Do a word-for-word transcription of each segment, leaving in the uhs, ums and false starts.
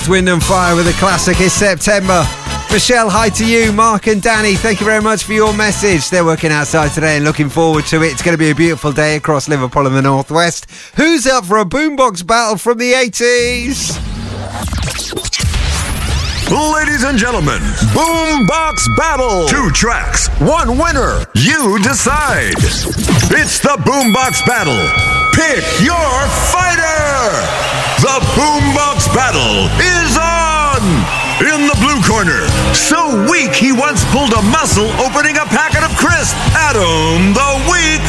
Wind and Fire with a classic is September. Michelle, hi to you. Mark and Danny, thank you very much for your message. They're working outside today and looking forward to it. It's going to be a beautiful day across Liverpool and the Northwest. Who's up for a boombox battle from the eighties? Ladies and gentlemen, Boombox Battle. Two tracks, one winner. You decide. It's the Boombox Battle. Pick your fighter. The Boombox Battle is on. In the blue corner, so weak he once pulled a muscle opening a packet of crisps. Adam the Weak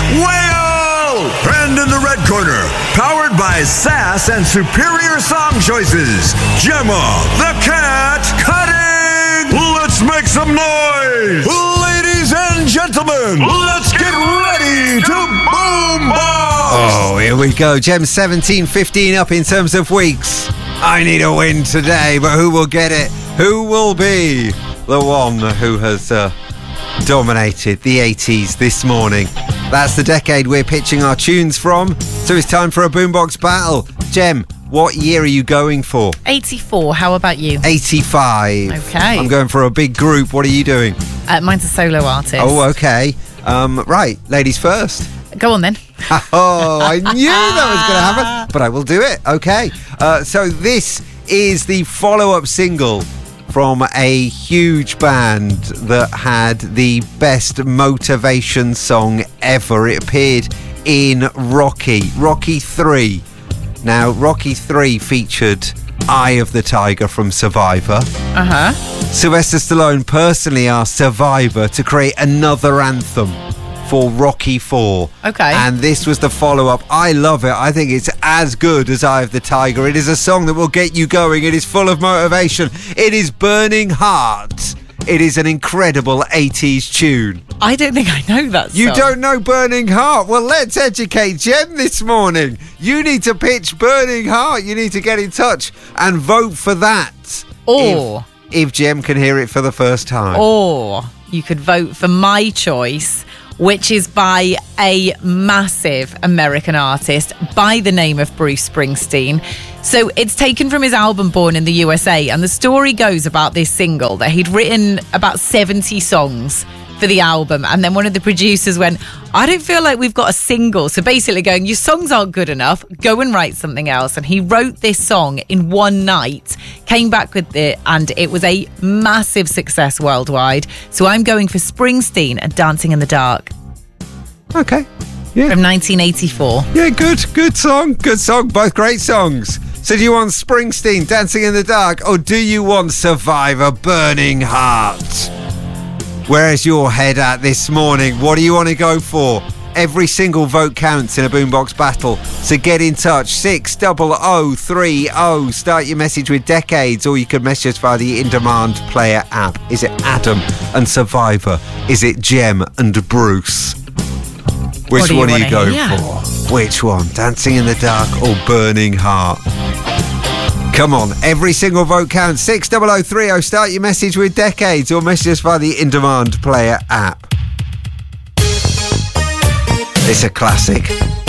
Whale. And in the red corner, powered by sass and superior song choices, Gemma the Cat Cutting. Let's make some noise. Ladies and gentlemen, let's get ready to boombox. Oh, here we go. Gem seventeen fifteen up in terms of weeks. I need a win today, but who will get it? Who will be the one who has uh, dominated the eighties this morning? That's the decade we're pitching our tunes from. So it's time for a boombox battle. Gem, what year are you going for? eighty-four. How about you? eighty-five. Okay. I'm going for a big group. What are you doing? Uh, mine's a solo artist. Oh, okay. Um, right, ladies first. Go on then. Oh, I knew that was going to happen, but I will do it. Okay. Uh, so this is the follow-up single from a huge band that had the best motivation song ever. It appeared in Rocky, Rocky three. Now, Rocky three featured Eye of the Tiger from Survivor. Uh-huh. Sylvester Stallone personally asked Survivor to create another anthem for Rocky four. Okay. And this was the follow-up. I love it. I think it's as good as Eye of the Tiger. It is a song that will get you going. It is full of motivation. It is Burning Heart. It is an incredible eighties tune. I don't think I know that song. You don't know Burning Heart? Well, let's educate Gem this morning. You need to pitch Burning Heart. You need to get in touch and vote for that. Or... If, if Gem can hear it for the first time. Or you could vote for my choice, which is by a massive American artist by the name of Bruce Springsteen. So it's taken from his album Born in the U S A, and the story goes about this single that he'd written about seventy songs for the album, and then one of the producers went, I don't feel like we've got a single. So basically going, your songs aren't good enough, go and write something else. And he wrote this song in one night, came back with it, and it was a massive success worldwide. So I'm going for Springsteen and Dancing in the Dark. Okay. Yeah. From nineteen eighty-four. Yeah, good, good song, good song, both great songs. So do you want Springsteen, Dancing in the Dark, or do you want Survivor, Burning Heart? Where's your head at this morning? What do you want to go for? Every single vote counts in a boombox battle. So get in touch, six oh oh three oh. Start your message with Decades, or you can message us via the In-Demand Player app. Is it Adam and Survivor? Is it Gem and Bruce? Which do one you are you going hear? for? Which one? Dancing in the Dark or Burning Heart? Come on, every single vote counts. six oh oh three oh. Start your message with Decades, or message us via the In-Demand Player app. It's a classic.